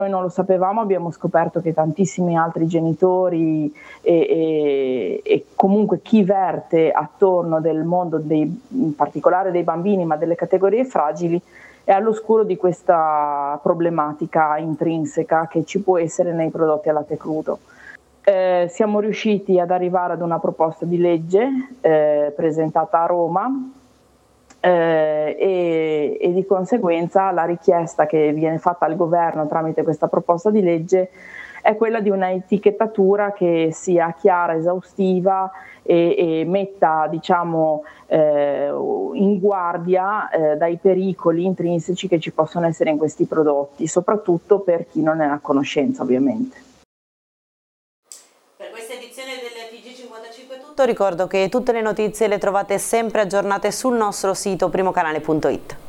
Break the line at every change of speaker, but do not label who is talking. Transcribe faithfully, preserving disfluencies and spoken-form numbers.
Noi non lo sapevamo, abbiamo scoperto che tantissimi altri genitori e, e, e comunque chi verte attorno del mondo, dei, in particolare dei bambini, ma delle categorie fragili, è all'oscuro di questa problematica intrinseca che ci può essere nei prodotti al latte crudo. Eh, siamo riusciti ad arrivare ad una proposta di legge eh, presentata a Roma, Eh, e, e di conseguenza la richiesta che viene fatta al governo tramite questa proposta di legge è quella di una etichettatura che sia chiara, esaustiva e, e metta, diciamo, eh, in guardia eh, dai pericoli intrinseci che ci possono essere in questi prodotti, soprattutto per chi non è a conoscenza, ovviamente.
Ricordo che tutte le notizie le trovate sempre aggiornate sul nostro sito primocanale punto it.